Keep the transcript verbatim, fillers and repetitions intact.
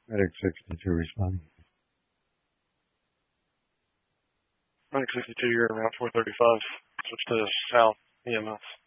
Medic sixty-two responding. Medic sixty-two, you're around four thirty-five. Switch to South E M S.